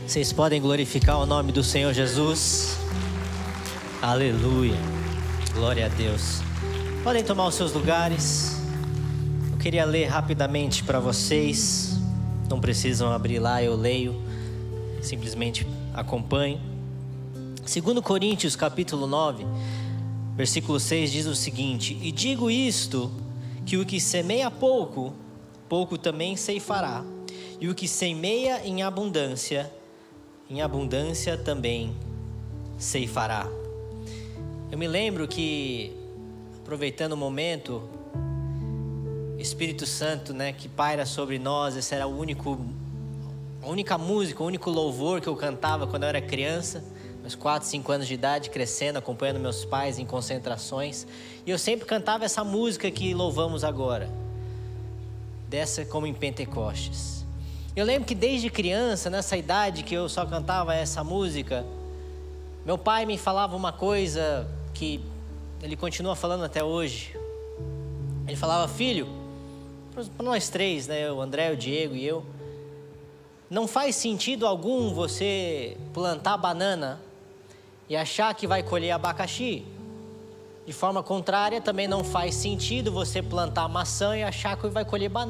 Vocês podem glorificar o nome do Senhor Jesus? Aleluia, glória a Deus. Podem tomar os seus lugares. Eu queria ler rapidamente para vocês. Não precisam abrir lá, eu leio. Simplesmente acompanhe. 2 Coríntios capítulo 9, versículo 6 diz o seguinte: E digo isto, que o que semeia pouco, pouco também ceifará. E o que semeia em abundância também ceifará. Eu me lembro que, aproveitando o momento, o Espírito Santo, que paira sobre nós, esse era a única música, o único louvor que eu cantava quando eu era criança, meus 4, 5 anos de idade, crescendo, acompanhando meus pais em concentrações. E eu sempre cantava essa música que louvamos agora, dessa como em Pentecostes. Eu lembro que desde criança, nessa idade que eu só cantava essa música, meu pai me falava uma coisa que ele continua falando até hoje. Ele falava: filho, para nós três, o André, o Diego e eu, não faz sentido algum você plantar banana e achar que vai colher abacaxi. De forma contrária, também não faz sentido você plantar maçã e achar que vai colher banana.